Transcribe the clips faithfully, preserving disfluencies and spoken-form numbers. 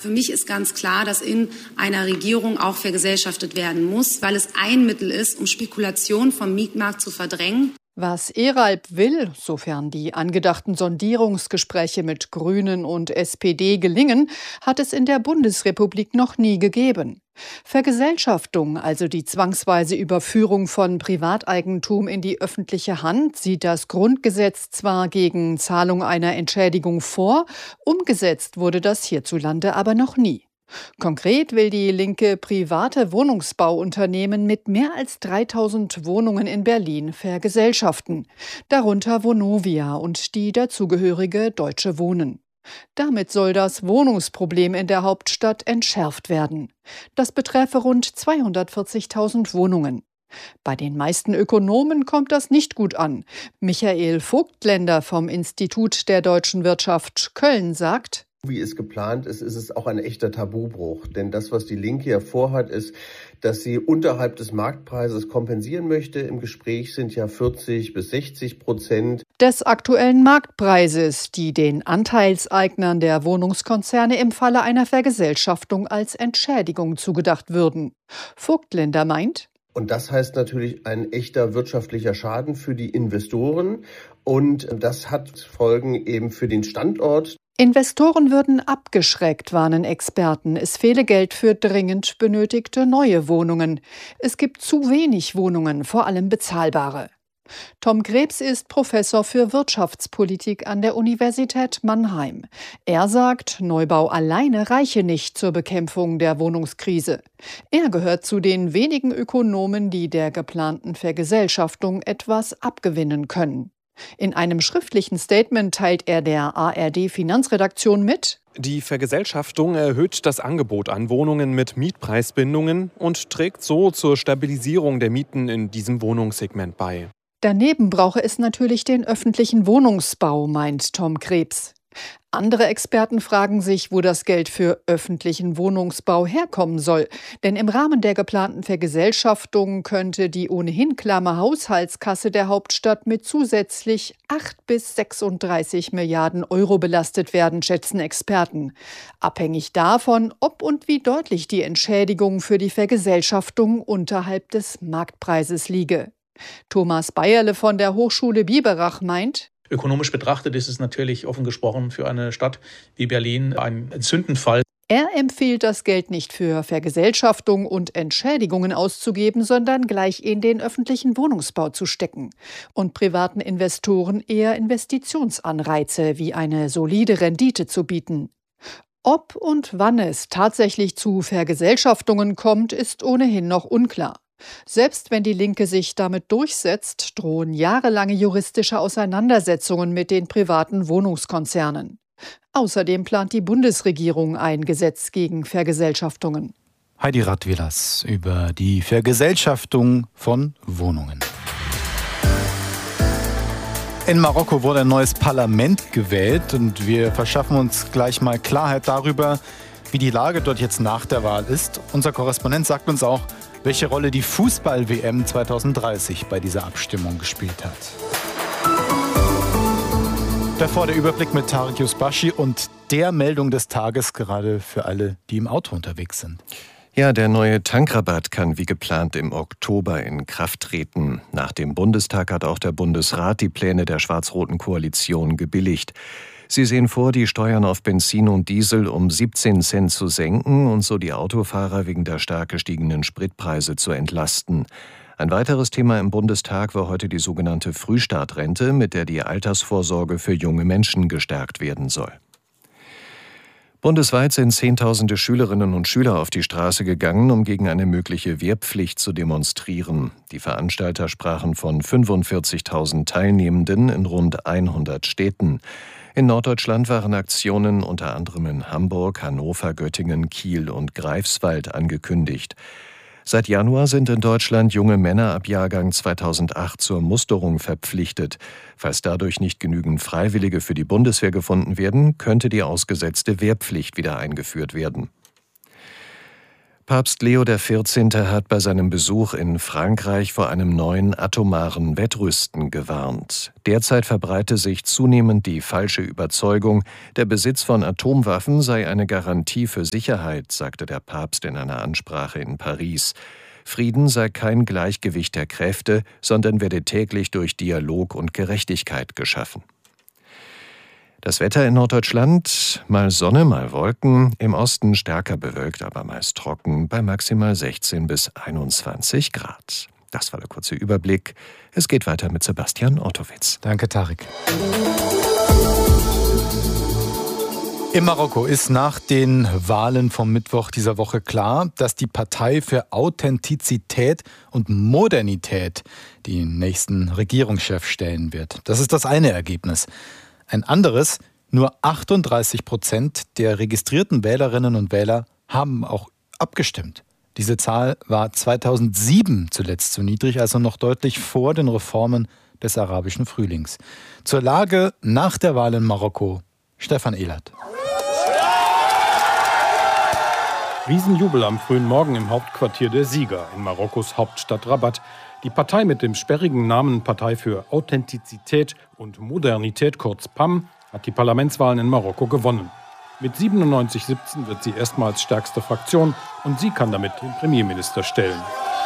Für mich ist ganz klar, dass in einer Regierung auch vergesellschaftet werden muss, weil es ein Mittel ist, um Spekulation vom Mietmarkt zu verdrängen. Was ERALP will, sofern die angedachten Sondierungsgespräche mit Grünen und S P D gelingen, hat es in der Bundesrepublik noch nie gegeben. Vergesellschaftung, also die zwangsweise Überführung von Privateigentum in die öffentliche Hand, sieht das Grundgesetz zwar gegen Zahlung einer Entschädigung vor, umgesetzt wurde das hierzulande aber noch nie. Konkret will die Linke private Wohnungsbauunternehmen mit mehr als dreitausend Wohnungen in Berlin vergesellschaften, darunter Vonovia und die dazugehörige Deutsche Wohnen. Damit soll das Wohnungsproblem in der Hauptstadt entschärft werden. Das betreffe rund zweihundertvierzigtausend Wohnungen. Bei den meisten Ökonomen kommt das nicht gut an. Michael Vogtländer vom Institut der deutschen Wirtschaft Köln sagt: Wie es geplant ist, ist es auch ein echter Tabubruch. Denn das, was die Linke ja vorhat, ist, dass sie unterhalb des Marktpreises kompensieren möchte. Im Gespräch sind ja vierzig bis sechzig Prozent des aktuellen Marktpreises, die den Anteilseignern der Wohnungskonzerne im Falle einer Vergesellschaftung als Entschädigung zugedacht würden. Vogtländer meint: Und das heißt natürlich ein echter wirtschaftlicher Schaden für die Investoren. Und das hat Folgen eben für den Standort. Investoren würden abgeschreckt, warnen Experten. Es fehle Geld für dringend benötigte neue Wohnungen. Es gibt zu wenig Wohnungen, vor allem bezahlbare. Tom Krebs ist Professor für Wirtschaftspolitik an der Universität Mannheim. Er sagt, Neubau alleine reiche nicht zur Bekämpfung der Wohnungskrise. Er gehört zu den wenigen Ökonomen, die der geplanten Vergesellschaftung etwas abgewinnen können. In einem schriftlichen Statement teilt er der A R D-Finanzredaktion mit: Die Vergesellschaftung erhöht das Angebot an Wohnungen mit Mietpreisbindungen und trägt so zur Stabilisierung der Mieten in diesem Wohnungssegment bei. Daneben brauche es natürlich den öffentlichen Wohnungsbau, meint Tom Krebs. Andere Experten fragen sich, wo das Geld für öffentlichen Wohnungsbau herkommen soll. Denn im Rahmen der geplanten Vergesellschaftung könnte die ohnehin klamme Haushaltskasse der Hauptstadt mit zusätzlich acht bis sechsunddreißig Milliarden Euro belastet werden, schätzen Experten. Abhängig davon, ob und wie deutlich die Entschädigung für die Vergesellschaftung unterhalb des Marktpreises liege. Thomas Bayerle von der Hochschule Biberach meint: Ökonomisch betrachtet ist es natürlich offen gesprochen für eine Stadt wie Berlin ein Sündenfall. Er empfiehlt, das Geld nicht für Vergesellschaftung und Entschädigungen auszugeben, sondern gleich in den öffentlichen Wohnungsbau zu stecken und privaten Investoren eher Investitionsanreize wie eine solide Rendite zu bieten. Ob und wann es tatsächlich zu Vergesellschaftungen kommt, ist ohnehin noch unklar. Selbst wenn die Linke sich damit durchsetzt, drohen jahrelange juristische Auseinandersetzungen mit den privaten Wohnungskonzernen. Außerdem plant die Bundesregierung ein Gesetz gegen Vergesellschaftungen. Heidi Radwilas über die Vergesellschaftung von Wohnungen. In Marokko wurde ein neues Parlament gewählt und wir verschaffen uns gleich mal Klarheit darüber, wie die Lage dort jetzt nach der Wahl ist. Unser Korrespondent sagt uns auch, welche Rolle die Fußball-W M zweitausenddreißig bei dieser Abstimmung gespielt hat. Davor der Überblick mit Tarek Yusbashi und der Meldung des Tages, gerade für alle, die im Auto unterwegs sind. Ja, der neue Tankrabatt kann wie geplant im Oktober in Kraft treten. Nach dem Bundestag hat auch der Bundesrat die Pläne der schwarz-roten Koalition gebilligt. Sie sehen vor, die Steuern auf Benzin und Diesel um siebzehn Cent zu senken und so die Autofahrer wegen der stark gestiegenen Spritpreise zu entlasten. Ein weiteres Thema im Bundestag war heute die sogenannte Frühstartrente, mit der die Altersvorsorge für junge Menschen gestärkt werden soll. Bundesweit sind Zehntausende Schülerinnen und Schüler auf die Straße gegangen, um gegen eine mögliche Wehrpflicht zu demonstrieren. Die Veranstalter sprachen von fünfundvierzigtausend Teilnehmenden in rund hundert Städten. In Norddeutschland waren Aktionen unter anderem in Hamburg, Hannover, Göttingen, Kiel und Greifswald angekündigt. Seit Januar sind in Deutschland junge Männer ab Jahrgang zweitausendacht zur Musterung verpflichtet. Falls dadurch nicht genügend Freiwillige für die Bundeswehr gefunden werden, könnte die ausgesetzte Wehrpflicht wieder eingeführt werden. Papst Leo der vierzehnte. Hat bei seinem Besuch in Frankreich vor einem neuen atomaren Wettrüsten gewarnt. Derzeit verbreite sich zunehmend die falsche Überzeugung, der Besitz von Atomwaffen sei eine Garantie für Sicherheit, sagte der Papst in einer Ansprache in Paris. Frieden sei kein Gleichgewicht der Kräfte, sondern werde täglich durch Dialog und Gerechtigkeit geschaffen. Das Wetter in Norddeutschland, mal Sonne, mal Wolken, im Osten stärker bewölkt, aber meist trocken, bei maximal sechzehn bis einundzwanzig Grad. Das war der kurze Überblick. Es geht weiter mit Sebastian Ortowitz. Danke, Tarek. In Marokko ist nach den Wahlen vom Mittwoch dieser Woche klar, dass die Partei für Authentizität und Modernität den nächsten Regierungschef stellen wird. Das ist das eine Ergebnis. Ein anderes, nur achtunddreißig Prozent der registrierten Wählerinnen und Wähler haben auch abgestimmt. Diese Zahl war zweitausendsieben zuletzt so niedrig, also noch deutlich vor den Reformen des arabischen Frühlings. Zur Lage nach der Wahl in Marokko, Stefan Ehlert. Riesenjubel am frühen Morgen im Hauptquartier der Sieger in Marokkos Hauptstadt Rabat. Die Partei mit dem sperrigen Namen Partei für Authentizität und Modernität, kurz P A M, hat die Parlamentswahlen in Marokko gewonnen. Mit siebenundneunzig Sitzen wird sie erstmals stärkste Fraktion und sie kann damit den Premierminister stellen.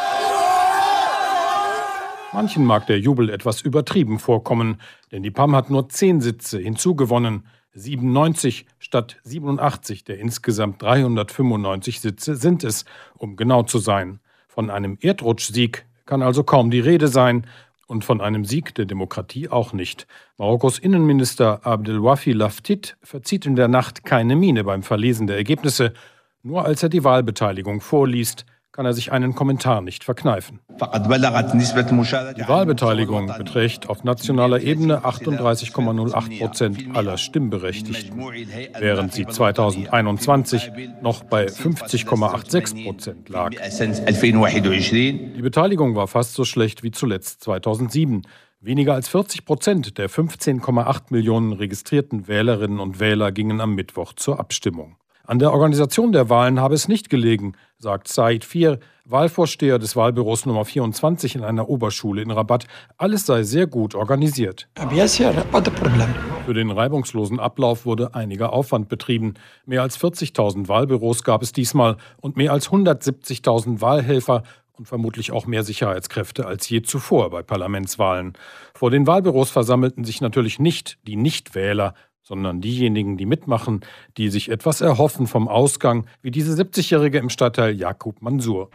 Manchen mag der Jubel etwas übertrieben vorkommen, denn die P A M hat nur zehn Sitze hinzugewonnen. siebenundneunzig statt siebenundachtzig der insgesamt dreihundertfünfundneunzig Sitze sind es, um genau zu sein. Von einem Erdrutschsieg kann also kaum die Rede sein und von einem Sieg der Demokratie auch nicht. Marokkos Innenminister Abdelwafi Laftit verzieht in der Nacht keine Miene beim Verlesen der Ergebnisse. Nur als er die Wahlbeteiligung vorliest, kann er sich einen Kommentar nicht verkneifen. Die Wahlbeteiligung beträgt auf nationaler Ebene achtunddreißig Komma null acht Prozent aller Stimmberechtigten, während sie zweitausendeinundzwanzig noch bei fünfzig Komma sechsundachtzig Prozent lag. Die Beteiligung war fast so schlecht wie zuletzt zweitausendsieben. Weniger als vierzig Prozent der fünfzehn Komma acht Millionen registrierten Wählerinnen und Wähler gingen am Mittwoch zur Abstimmung. An der Organisation der Wahlen habe es nicht gelegen, sagt Said Fir, Wahlvorsteher des Wahlbüros Nummer vierundzwanzig in einer Oberschule in Rabat. Alles sei sehr gut organisiert. Für den reibungslosen Ablauf wurde einiger Aufwand betrieben. Mehr als vierzigtausend Wahlbüros gab es diesmal und mehr als hundertsiebzigtausend Wahlhelfer und vermutlich auch mehr Sicherheitskräfte als je zuvor bei Parlamentswahlen. Vor den Wahlbüros versammelten sich natürlich nicht die Nichtwähler, sondern diejenigen, die mitmachen, die sich etwas erhoffen vom Ausgang, wie diese siebzigjährige im Stadtteil Jakub Mansour.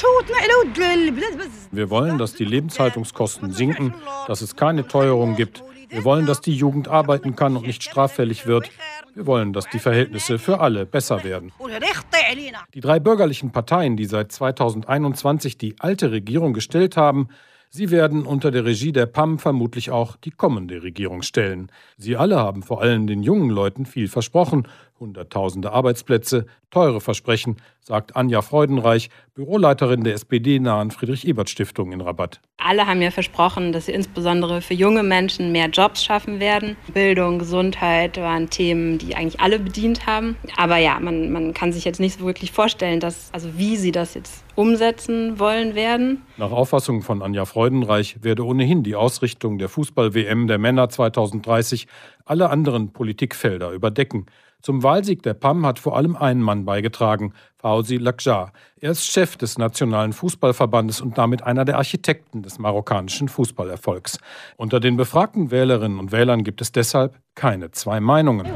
Wir wollen, dass die Lebenshaltungskosten sinken, dass es keine Teuerung gibt. Wir wollen, dass die Jugend arbeiten kann und nicht straffällig wird. Wir wollen, dass die Verhältnisse für alle besser werden. Die drei bürgerlichen Parteien, die seit zweitausendeinundzwanzig die alte Regierung gestellt haben, sie werden unter der Regie der P A M vermutlich auch die kommende Regierung stellen. Sie alle haben vor allem den jungen Leuten viel versprochen. Hunderttausende Arbeitsplätze, teure Versprechen, sagt Anja Freudenreich, Büroleiterin der S P D-nahen Friedrich-Ebert-Stiftung in Rabat. Alle haben ja versprochen, dass sie insbesondere für junge Menschen mehr Jobs schaffen werden. Bildung, Gesundheit waren Themen, die eigentlich alle bedient haben. Aber ja, man, man kann sich jetzt nicht so wirklich vorstellen, dass, also wie sie das jetzt umsetzen wollen werden. Nach Auffassung von Anja Freudenreich werde ohnehin die Ausrichtung der Fußball-W M der Männer zweitausenddreißig alle anderen Politikfelder überdecken. Zum Wahlsieg der P A M hat vor allem ein Mann beigetragen, Fawzi Lakjar. Er ist Chef des Nationalen Fußballverbandes und damit einer der Architekten des marokkanischen Fußballerfolgs. Unter den befragten Wählerinnen und Wählern gibt es deshalb keine zwei Meinungen.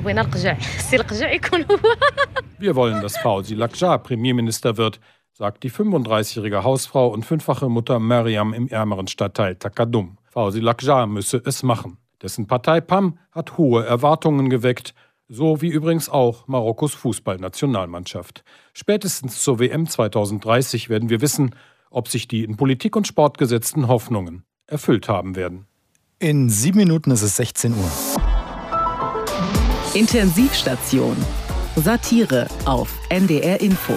Wir wollen, dass Fawzi Lakjar Premierminister wird, sagt die fünfunddreißigjährige Hausfrau und fünffache Mutter Mariam im ärmeren Stadtteil Takadum. Fawzi Lakjar müsse es machen. Dessen Partei P A M hat hohe Erwartungen geweckt, so wie übrigens auch Marokkos Fußballnationalmannschaft. Spätestens zur W M zweitausenddreißig werden wir wissen, ob sich die in Politik und Sport gesetzten Hoffnungen erfüllt haben werden. In sieben Minuten ist es sechzehn Uhr. Intensivstation. Satire auf N D R Info.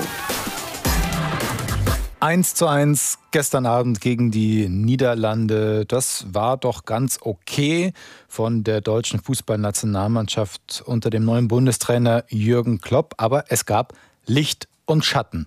eins zu eins gestern Abend gegen die Niederlande. Das war doch ganz okay von der deutschen Fußballnationalmannschaft unter dem neuen Bundestrainer Jürgen Klopp. Aber es gab Licht und Schatten.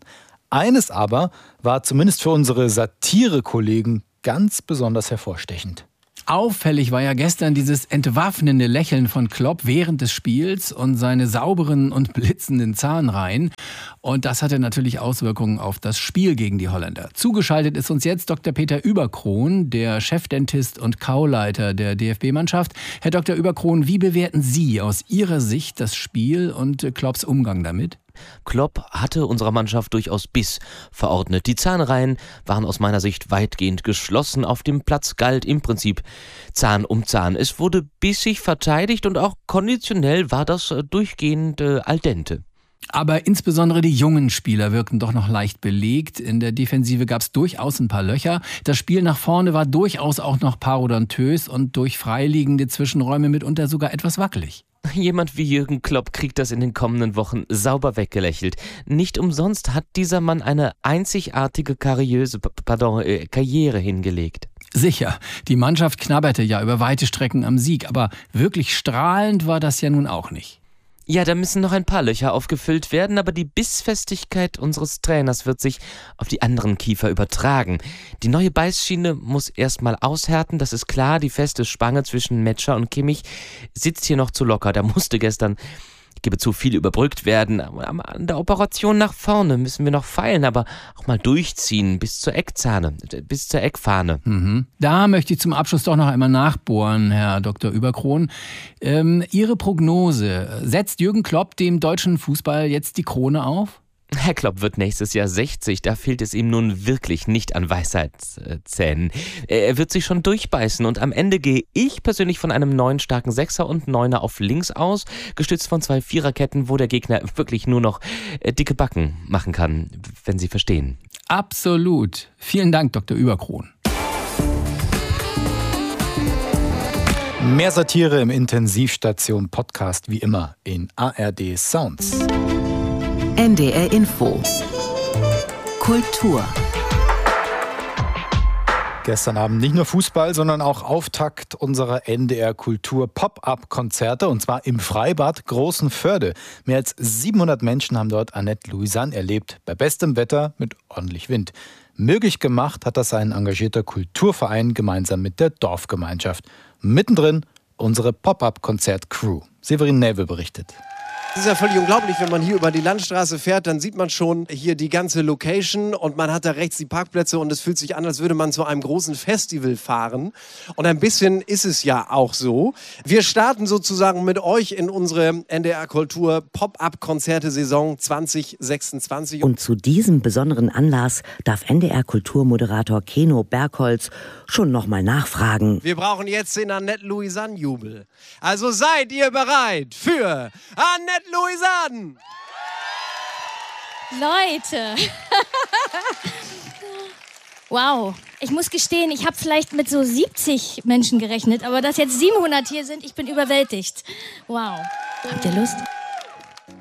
Eines aber war zumindest für unsere Satire-Kollegen ganz besonders hervorstechend. Auffällig war ja gestern dieses entwaffnende Lächeln von Klopp während des Spiels und seine sauberen und blitzenden Zahnreihen. Und das hatte natürlich Auswirkungen auf das Spiel gegen die Holländer. Zugeschaltet ist uns jetzt Doktor Peter Überkron, der Chefdentist und Kauleiter der D F B-Mannschaft. Herr Doktor Überkron, wie bewerten Sie aus Ihrer Sicht das Spiel und Klopps Umgang damit? Klopp hatte unserer Mannschaft durchaus Biss verordnet. Die Zahnreihen waren aus meiner Sicht weitgehend geschlossen. Auf dem Platz galt im Prinzip Zahn um Zahn. Es wurde bissig verteidigt und auch konditionell war das durchgehend äh, al dente. Aber insbesondere die jungen Spieler wirkten doch noch leicht belegt. In der Defensive gab es durchaus ein paar Löcher. Das Spiel nach vorne war durchaus auch noch parodontös und durch freiliegende Zwischenräume mitunter sogar etwas wackelig. Jemand wie Jürgen Klopp kriegt das in den kommenden Wochen sauber weggelächelt. Nicht umsonst hat dieser Mann eine einzigartige Karriere, pardon, äh, Karriere hingelegt. Sicher, die Mannschaft knabberte ja über weite Strecken am Sieg, aber wirklich strahlend war das ja nun auch nicht. Ja, da müssen noch ein paar Löcher aufgefüllt werden, aber die Bissfestigkeit unseres Trainers wird sich auf die anderen Kiefer übertragen. Die neue Beißschiene muss erstmal aushärten, das ist klar. Die feste Spange zwischen Metscher und Kimmich sitzt hier noch zu locker. Da musste gestern, ich gebe zu, viel überbrückt werden. An der Operation nach vorne müssen wir noch feilen, aber auch mal durchziehen bis zur Eckzahne, bis zur Eckfahne. Mhm. Da möchte ich zum Abschluss doch noch einmal nachbohren, Herr Doktor Überkron. Ähm, Ihre Prognose, setzt Jürgen Klopp dem deutschen Fußball jetzt die Krone auf? Herr Klopp wird nächstes Jahr sechzig, da fehlt es ihm nun wirklich nicht an Weisheitszähnen. Er wird sich schon durchbeißen und am Ende gehe ich persönlich von einem neuen starken Sechser und Neuner auf links aus, gestützt von zwei Viererketten, wo der Gegner wirklich nur noch dicke Backen machen kann, wenn Sie verstehen. Absolut. Vielen Dank, Doktor Überkron. Mehr Satire im Intensivstation-Podcast wie immer in A R D Sounds. N D R Info. Kultur. Gestern Abend nicht nur Fußball, sondern auch Auftakt unserer N D R Kultur Pop-Up-Konzerte und zwar im Freibad Großenförde. Mehr als siebenhundert Menschen haben dort Annette Louisanne erlebt, bei bestem Wetter mit ordentlich Wind. Möglich gemacht hat das ein engagierter Kulturverein gemeinsam mit der Dorfgemeinschaft. Mittendrin unsere Pop-Up-Konzert-Crew. Severin Nävel berichtet. Es ist ja völlig unglaublich, wenn man hier über die Landstraße fährt, dann sieht man schon hier die ganze Location und man hat da rechts die Parkplätze und es fühlt sich an, als würde man zu einem großen Festival fahren. Und ein bisschen ist es ja auch so. Wir starten sozusagen mit euch in unsere N D R Kultur Pop-Up-Konzerte-Saison zwanzig sechsundzwanzig. Und zu diesem besonderen Anlass darf N D R Kulturmoderator Keno Bergholz schon nochmal nachfragen. Wir brauchen jetzt den Annette Louisanne-Jubel. Also seid ihr bereit für Annette Louisanne! Leute! Wow, ich muss gestehen, ich habe vielleicht mit so siebzig Menschen gerechnet, aber dass jetzt siebenhundert hier sind, ich bin überwältigt. Wow. Habt ihr Lust?